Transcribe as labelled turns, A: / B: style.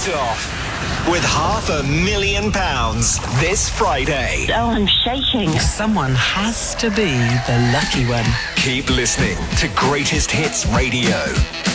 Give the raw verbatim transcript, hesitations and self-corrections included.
A: it off with half a million pounds this Friday.
B: Oh, I'm shaking.
C: Someone has to be the lucky one.
A: Keep listening to Greatest Hits Radio.